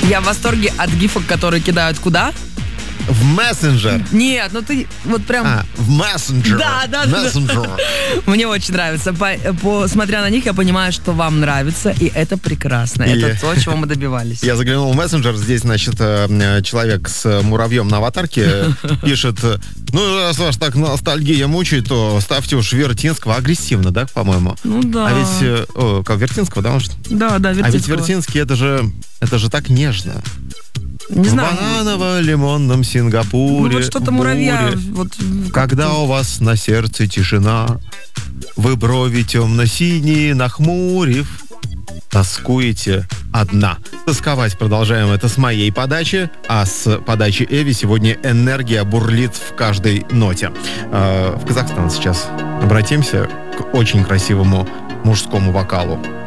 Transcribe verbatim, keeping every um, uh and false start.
Я в восторге от гифок, которые кидают куда? В мессенджер. Нет, ну ты вот прям... А, в мессенджер. Да, да, мессенджер. да. Мне очень нравится. По, по, смотря на них, я понимаю, что вам нравится, и это прекрасно. И... Это то, чего мы добивались. Я заглянул в мессенджер, здесь, значит, человек с муравьем на аватарке пишет: ну, раз вас так ностальгия мучает, то ставьте уж Вертинского. Агрессивно, да, по-моему? Ну да. А ведь... О, как, Вертинского, да? Может? Да, да, Вертинского. А ведь Вертинский, это же, это же так нежно. Не в знаю. бананово-лимонном Сингапуре. Ну вот что-то муравья. Вот, когда у вас на сердце тишина, вы брови темно-синие нахмурив, тоскуете одна. Тосковать продолжаем это с моей подачи, а с подачи Эви сегодня энергия бурлит в каждой ноте. Э, в Казахстан сейчас обратимся к очень красивому мужскому вокалу.